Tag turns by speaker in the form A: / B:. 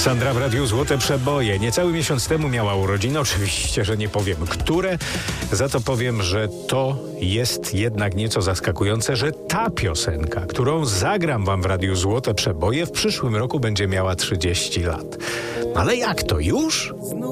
A: Sandra w Radiu Złote Przeboje. Niecały miesiąc temu miała urodziny. Oczywiście, że nie powiem, które. Za to powiem, że to jest jednak nieco zaskakujące, że ta piosenka, którą zagram wam w Radiu Złote Przeboje, w przyszłym roku będzie miała 30 lat. Ale jak to już?